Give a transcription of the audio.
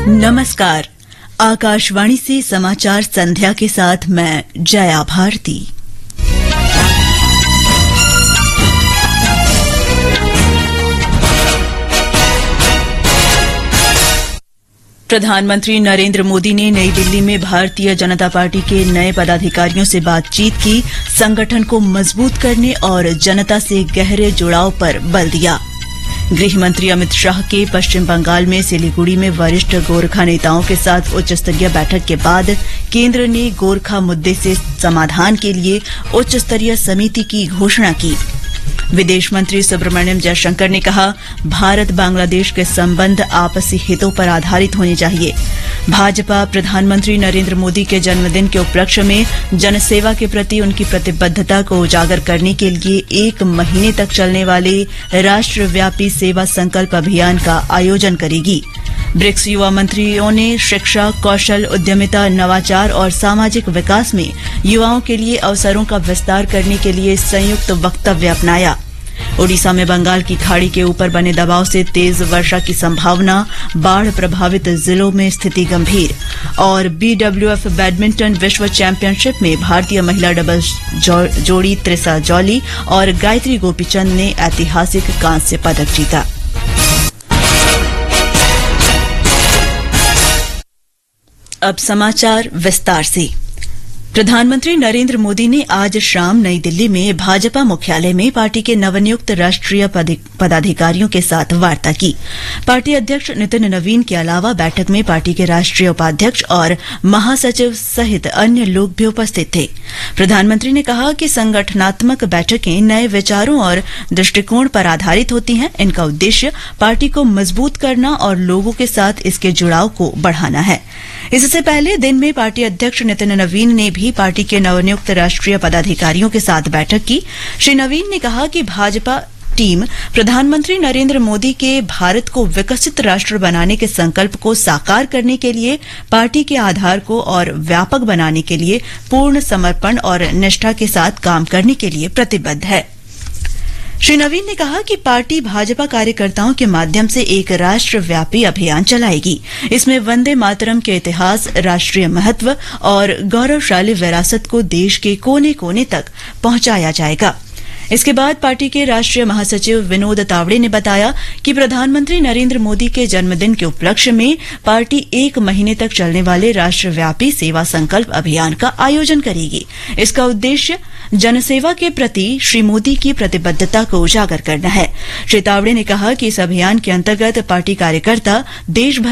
नमस्कार। आकाशवाणी से समाचार संध्या के साथ मैं जया भारती। प्रधानमंत्री नरेंद्र मोदी ने नई दिल्ली में भारतीय जनता पार्टी के नए पदाधिकारियों से बातचीत की, संगठन को मजबूत करने और जनता से गहरे जुड़ाव पर बल दिया। गृह मंत्री अमित शाह के पश्चिम बंगाल में सिलीगुड़ी में वरिष्ठ गोरखा नेताओं के साथ उच्च स्तरीय बैठक के बाद केंद्र ने गोरखा मुद्दे से समाधान के लिए उच्च स्तरीय समिति की घोषणा की। विदेश मंत्री सुब्रमण्यम जयशंकर ने कहा, भारत बांग्लादेश के संबंध आपसी हितों पर आधारित होने चाहिए। भाजपा प्रधानमंत्री नरेंद्र मोदी के जन्मदिन के उपलक्ष्य में जनसेवा के प्रति उनकी प्रतिबद्धता को उजागर करने के लिए 1 महीने तक चलने वाले राष्ट्रव्यापी सेवा संकल्प अभियान का आयोजन करेगी। ब्रिक्स युवा मंत्रियों ने शिक्षा, कौशल, उद्यमिता, नवाचार और सामाजिक विकास में युवाओं के लिए अवसरों का विस्तार करने के लिए संयुक्त वक्तव्य अपनाया। ओडिशा में बंगाल की खाड़ी के ऊपर बने दबाव से तेज वर्षा की संभावना, बाढ़ प्रभावित जिलों में स्थिति गंभीर। और BWF बैडमिंटन विश्व चैंपियनशिप में भारतीय महिला डबल्स जोड़ी त्रिसा जॉली और गायत्री गोपीचंद ने ऐतिहासिक कांस्य पदक जीता। अब समाचार विस्तार से। प्रधानमंत्री नरेंद्र मोदी ने आज शाम नई दिल्ली में भाजपा मुख्यालय में पार्टी के नवनियुक्त राष्ट्रीय पदाधिकारियों के साथ वार्ता की। पार्टी अध्यक्ष नितिन नवीन के अलावा बैठक में पार्टी के राष्ट्रीय उपाध्यक्ष और महासचिव सहित अन्य लोग भी उपस्थित थे। प्रधानमंत्री ने कहा कि संगठनात्मक बैठकें नए विचारों और दृष्टिकोण पर आधारित होती हैं। इनका उद्देश्य पार्टी को मजबूत करना और लोगों के साथ इसके जुड़ाव को बढ़ाना है। इससे पहले दिन में पार्टी अध्यक्ष नितिन नवीन ने भी पार्टी के नवनियुक्त राष्ट्रीय पदाधिकारियों के साथ बैठक की। श्री नवीन ने कहा कि भाजपा टीम प्रधानमंत्री नरेंद्र मोदी के भारत को विकसित राष्ट्र बनाने के संकल्प को साकार करने के लिए पार्टी के आधार को और व्यापक बनाने के लिए पूर्ण समर्पण और निष्ठा के साथ काम करने के लिए प्रतिबद्ध है। श्री नवीन ने कहा कि पार्टी भाजपा कार्यकर्ताओं के माध्यम से एक राष्ट्रव्यापी अभियान चलाएगी। इसमें वंदे मातरम के इतिहास, राष्ट्रीय महत्व और गौरवशाली विरासत को देश के कोने कोने तक पहुंचाया जाएगा। इसके बाद पार्टी के राष्ट्रीय महासचिव विनोद तावड़े ने बताया कि प्रधानमंत्री नरेंद्र मोदी के जन्मदिन के उपलक्ष्य में पार्टी 1 महीने तक चलने वाले राष्ट्रव्यापी सेवा संकल्प अभियान का आयोजन करेगी। इसका उद्देश्य जनसेवा के प्रति श्री मोदी की प्रतिबद्धता को उजागर करना है। श्री तावड़े ने कहा कि इस अभियान के अंतर्गत पार्टी कार्यकर्ता देश भर